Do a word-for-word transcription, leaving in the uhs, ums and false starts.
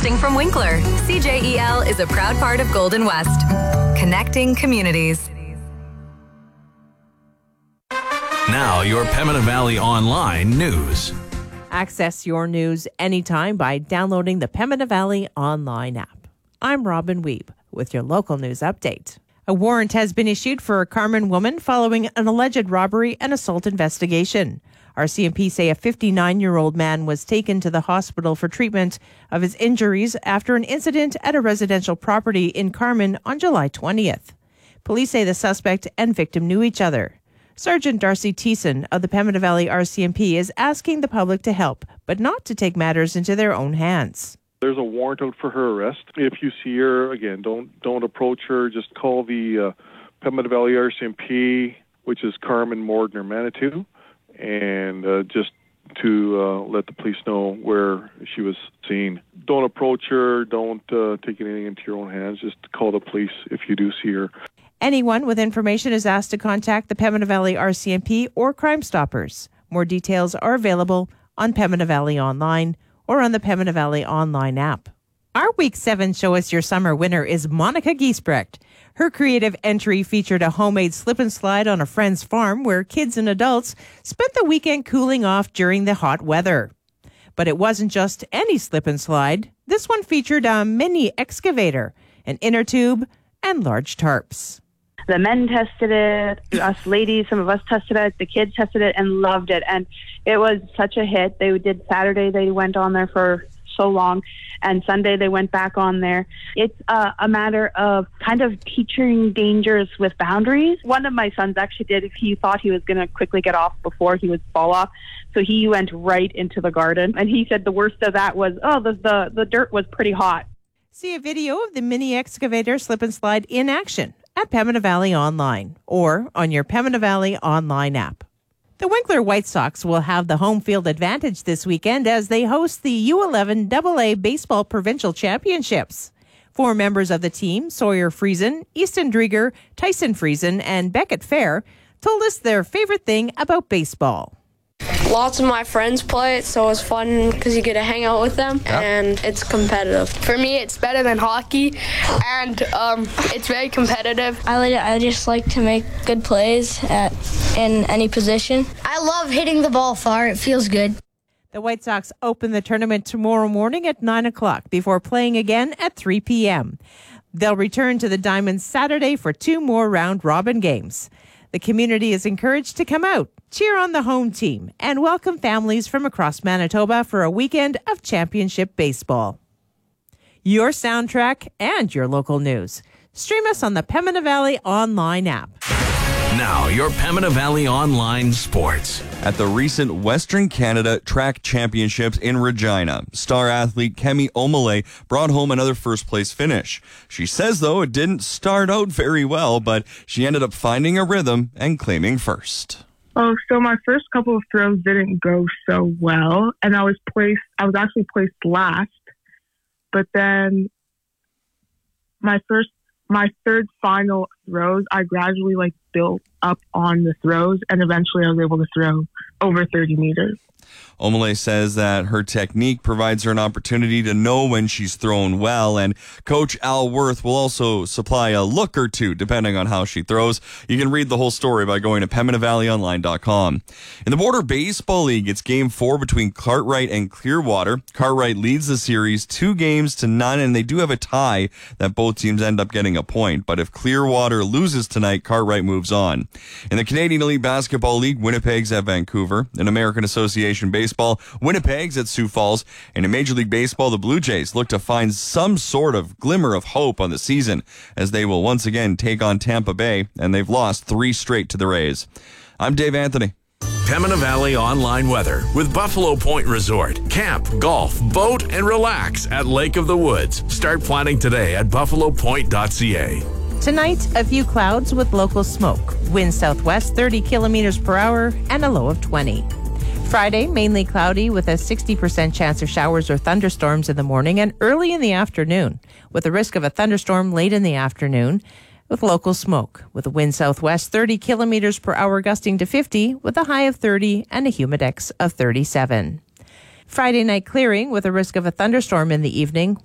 Broadcasting from Winkler, C J E L is a proud part of Golden West. Connecting communities. Now, your Pembina Valley Online news. Access your news anytime by downloading the Pembina Valley Online app. I'm Robin Weeb with your local news update. A warrant has been issued for a Carman woman following an alleged robbery and assault investigation. R C M P say a fifty-nine-year-old man was taken to the hospital for treatment of his injuries after an incident at a residential property in Carman on July twentieth. Police say the suspect and victim knew each other. Sergeant Darcy Thiessen of the Pembina Valley R C M P is asking the public to help, but not to take matters into their own hands. There's a warrant out for her arrest. If you see her, again, don't don't approach her. Just call the uh, Pembina Valley R C M P, which is Carman, Morden, or Manitou, and uh, just to uh, let the police know where she was seen. Don't approach her. Don't uh, take anything into your own hands. Just call the police if you do see her. Anyone with information is asked to contact the Pembina Valley R C M P or Crime Stoppers. More details are available on Pembina Valley Online or on the Pembina Valley Online app. Our Week seven Show Us Your Summer winner is Monica Giesbrecht. Her creative entry featured a homemade slip and slide on a friend's farm where kids and adults spent the weekend cooling off during the hot weather. But it wasn't just any slip and slide. This one featured a mini excavator, an inner tube, and large tarps. The men tested it, us ladies, some of us tested it, the kids tested it and loved it. And it was such a hit. They did Saturday, they went on there for so long, and Sunday they went back on there. It's uh, a matter of kind of teaching dangers with boundaries. One of my sons actually did. He thought he was going to quickly get off before he would fall off, so he went right into the garden. And he said the worst of that was, oh, the the, the dirt was pretty hot. See a video of the mini excavator slip and slide in action at Pembina Valley Online or on your Pembina Valley Online app. The Winkler White Sox will have the home field advantage this weekend as they host the U eleven double A Baseball Provincial Championships. Four members of the team, Sawyer Friesen, Easton Drieger, Tyson Friesen, and Beckett Fair, told us their favorite thing about baseball. Lots of my friends play it, so it's fun because you get to hang out with them, yep. And it's competitive. For me, it's better than hockey, and um, it's very competitive. I, like, I just like to make good plays at in any position. I love hitting the ball far. It feels good. The White Sox open the tournament tomorrow morning at nine o'clock before playing again at three p.m. They'll return to the Diamonds Saturday for two more round-robin games. The community is encouraged to come out, cheer on the home team, and welcome families from across Manitoba for a weekend of championship baseball. Your soundtrack and your local news. Stream us on the Pembina Valley Online app. Now, your Pembina Valley Online sports. At the recent Western Canada Track Championships in Regina, star athlete Kemi Omole brought home another first-place finish. She says, though, it didn't start out very well, but she ended up finding a rhythm and claiming first. Oh, so my first couple of throws didn't go so well, and I was placed, I was actually placed last, but then my first, my third final throws, I gradually like built up on the throws, and eventually I was able to throw over thirty meters. Omole says that her technique provides her an opportunity to know when she's thrown well, and Coach Al Worth will also supply a look or two depending on how she throws. You can read the whole story by going to Pembina Valley Online dot com. In the Border Baseball League, it's game four between Cartwright and Clearwater. Cartwright leads the series two games to none, and they do have a tie that both teams end up getting a point. But if Clearwater loses tonight, Cartwright moves on. In the Canadian Elite Basketball League, Winnipeg's at Vancouver. In American Association Baseball, Winnipeg's at Sioux Falls. And in Major League Baseball, the Blue Jays look to find some sort of glimmer of hope on the season as they will once again take on Tampa Bay, and they've lost three straight to the Rays. I'm Dave Anthony. Pembina Valley Online weather with Buffalo Point Resort. Camp, golf, boat, and relax at Lake of the Woods. Start planning today at buffalo point dot c a. Tonight, a few clouds with local smoke. Wind southwest thirty kilometers per hour and a low of twenty. Friday, mainly cloudy with a sixty percent chance of showers or thunderstorms in the morning and early in the afternoon, with a risk of a thunderstorm late in the afternoon with local smoke, with a wind southwest thirty kilometers per hour gusting to fifty with a high of thirty and a humidex of thirty-seven. Friday night clearing with a risk of a thunderstorm in the evening.